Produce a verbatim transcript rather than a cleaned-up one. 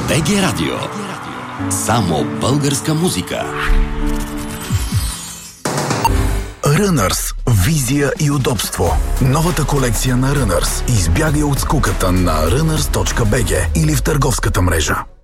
би джи Радио. Само българска музика. Runners. Визия и удобство. Новата колекция на Runners. Избягай от скуката на runners точка би джи или в търговската мрежа.